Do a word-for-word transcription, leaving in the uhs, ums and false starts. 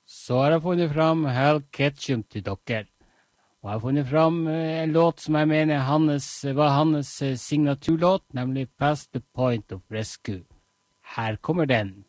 så har jeg funnet fram Hal Ketchum til dere. Og jeg har funnet fram eh, en låt som jeg mener hans, var hans eh, signaturlåt, nemlig Past the Point of Rescue. Her kommer den.